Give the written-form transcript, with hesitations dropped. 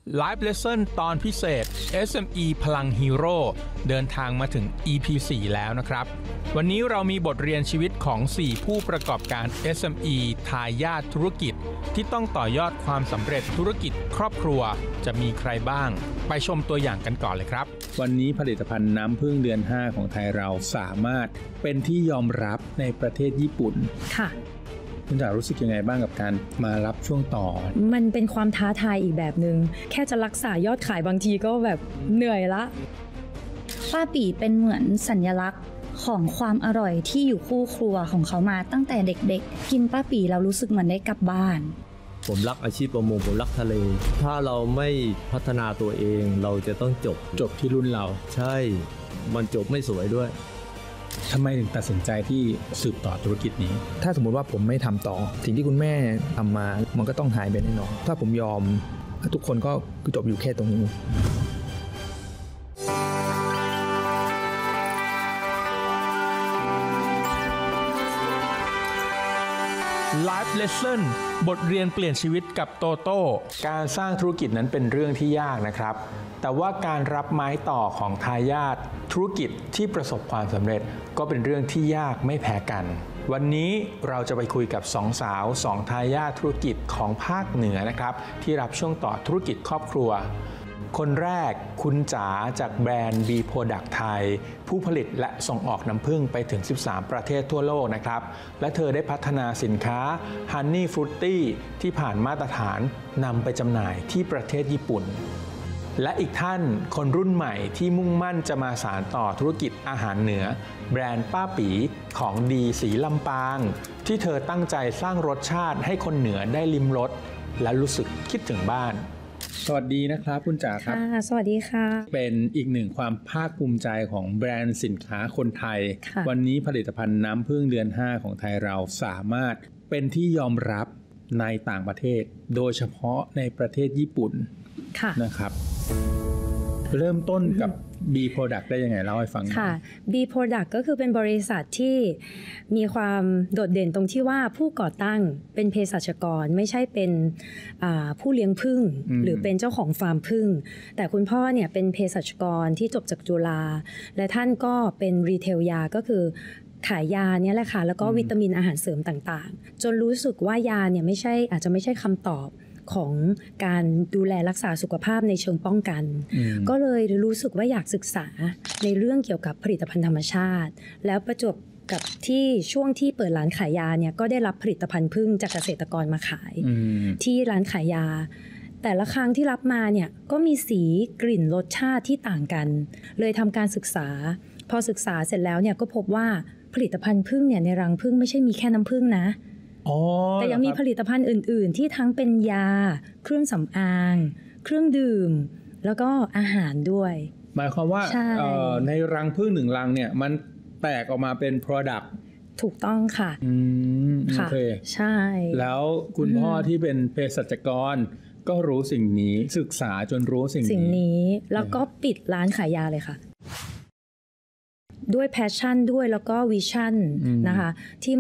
Live Lesson ตอนพิเศษ SME พลังฮีโร่เดินทางมาถึง EP 4 แล้วนะครับวันนี้เรามีบทเรียนชีวิตของ 4 ผู้ประกอบการ SME ทายาทธุรกิจที่ต้องต่อยอดความสำเร็จธุรกิจครอบครัวจะมีใครบ้างไปชมตัวอย่างกันก่อนเลยครับวันนี้ผลิตภัณฑ์น้ำผึ้งเดือน 5 ของไทยเราสามารถเป็นที่ยอมรับในประเทศญี่ปุ่นค่ะคุณจ๋ารู้สึกยังไงบ้างกับการมารับช่วงต่อมันเป็นความท้าทายอีกแบบนึงแค่จะรักษายอดขายบางทีก็แบบเหนื่อยละป้าปี่เป็นเหมือนสัญลักษณ์ของความอร่อยที่อยู่คู่ครัวของเขามาตั้งแต่เด็กๆกินป้าปี่เรารู้สึกเหมือนได้กลับบ้านผมรักอาชีพประมงผมรักทะเลถ้าเราไม่พัฒนาตัวเองเราจะต้องจบที่รุ่นเราใช่มันจบไม่สวยด้วยทำไมถึงตัดสินใจที่สืบต่อธุรกิจนี้ถ้าสมมุติว่าผมไม่ทำต่อสิ่งที่คุณแม่ทำมามันก็ต้องหายไปแน่นอนถ้าผมยอมทุกคนก็จบอยู่แค่ตรงนี้ Live Lesson บทเรียนเปลี่ยนชีวิตกับโตโต้การสร้างธุรกิจนั้นเป็นเรื่องที่ยากนะครับแต่ว่าการรับไม้ต่อของทายาทธุรกิจที่ประสบความสำเร็จก็เป็นเรื่องที่ยากไม่แพ้กันวันนี้เราจะไปคุยกับ2 สาว 2 ทายาทธุรกิจของภาคเหนือนะครับที่รับช่วงต่อธุรกิจครอบครัวคนแรกคุณจ๋าจากแบรนด์ B Product ไทยผู้ผลิตและส่งออกน้ำผึ้งไปถึง13ประเทศทั่วโลกนะครับและเธอได้พัฒนาสินค้า Honey Fruity ที่ผ่านมาตรฐานนำไปจำหน่ายที่ประเทศญี่ปุ่นและอีกท่านคนรุ่นใหม่ที่มุ่งมั่นจะมาสานต่อธุรกิจอาหารเหนือแบรนด์ป้าปีของดีสีลำปางที่เธอตั้งใจสร้างรสชาติให้คนเหนือได้ลิ้มรสและรู้สึกคิดถึงบ้านสวัสดีนะครับคุณจ๋าครับสวัสดีค่ะเป็นอีกหนึ่งความภาคภูมิใจของแบรนด์สินค้าคนไทยวันนี้ผลิตภัณฑ์น้ำผึ้งเดือน 5 ของไทยเราสามารถเป็นที่ยอมรับในต่างประเทศโดยเฉพาะในประเทศญี่ปุ่นนะครับเริ่มต้นกับ B Product ได้ยังไงเล่าให้ฟังค่ะ B Product ก็คือเป็นบริษัทที่มีความโดดเด่นตรงที่ว่าผู้ก่อตั้งเป็นเภสัชกรไม่ใช่เป็นผู้เลี้ยงผึ้งหรือเป็นเจ้าของฟาร์มผึ้งแต่คุณพ่อเนี่ยเป็นเภสัชกรที่จบจากจุฬาและท่านก็เป็นรีเทลยาก็คือขายยาเนี่ยแหละค่ะแล้วก็วิตามินอาหารเสริมต่างๆจนรู้สึกว่ายาเนี่ยอาจจะไม่ใช่คำตอบของการดูแลรักษาสุขภาพในเชิงป้องกันก็เลยรู้สึกว่าอยากศึกษาในเรื่องเกี่ยวกับผลิตภัณฑ์ธรรมชาติแล้วประจวบกับที่ช่วงที่เปิดร้านขายยาเนี่ยก็ได้รับผลิตภัณฑ์ผึ้งจากเกษตรกรมาขายที่ร้านขายยาแต่ละครั้งที่รับมาเนี่ยก็มีสีกลิ่นรสชาติที่ต่างกันเลยทำการศึกษาพอศึกษาเสร็จแล้วเนี่ยก็พบว่าผลิตภัณฑ์ผึ้งเนี่ยในรังผึ้งไม่ใช่มีแค่น้ำผึ้งนะแต่ยังมีผลิตภัณฑ์อื่นๆที่ทั้งเป็นยาเครื่องสำอางเครื่องดื่มแล้วก็อาหารด้วยหมายความว่าในรังผึ้ง1รังเนี่ยมันแตกออกมาเป็น product ถูกต้องค่ะโอเคใช่แล้วคุณพ่อที่เป็นเภสัชกรก็รู้สิ่งนี้ศึกษาจนรู้สิ่งนี้แล้วก็ปิดร้านขายยาเลยค่ะด้วยแพชชั่นด้วยแล้วก็วิชั่นนะคะที่